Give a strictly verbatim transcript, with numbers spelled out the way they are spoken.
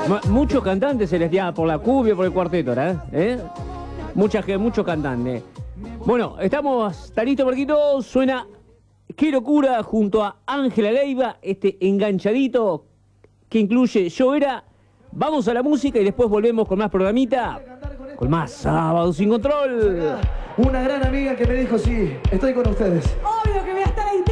Muchos cantantes se les llama por la cumbia, por el cuarteto, ¿eh? ¿Eh? Mucha, muchos cantantes. Bueno, estamos, ¿está listo, Marquito? Suena Qué Locura junto a Ángela Leiva, este enganchadito que incluye Yo Era. Vamos a la música y después volvemos con más programita, con más Sábado Sin Control. Una gran amiga que me dijo, sí, estoy con ustedes. Obvio que voy a estar.